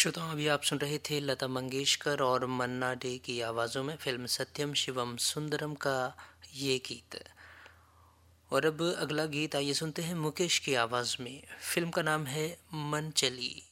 श्रोताओं, अभी आप सुन रहे थे लता मंगेशकर और मन्ना डे की आवाज़ों में फिल्म सत्यम शिवम सुंदरम का ये गीत। और अब अगला गीत आइए सुनते हैं मुकेश की आवाज़ में। फिल्म का नाम है मन चली।